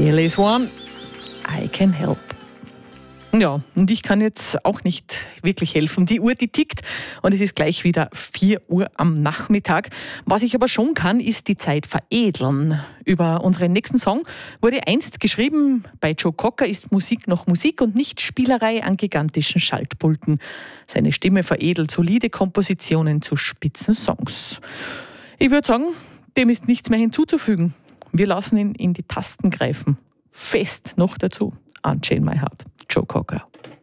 Fearless One, I Can Help. Ja, und ich kann jetzt auch nicht wirklich helfen. Die Uhr, die tickt und es ist gleich wieder 4 Uhr am Nachmittag. Was ich aber schon kann, ist die Zeit veredeln. Über unseren nächsten Song wurde einst geschrieben, bei Joe Cocker ist Musik noch Musik und nicht Spielerei an gigantischen Schaltpulten. Seine Stimme veredelt solide Kompositionen zu spitzen Songs. Ich würde sagen, dem ist nichts mehr hinzuzufügen. Wir lassen ihn in die Tasten greifen. Fest noch dazu. Unchain My Heart. Joe Cocker.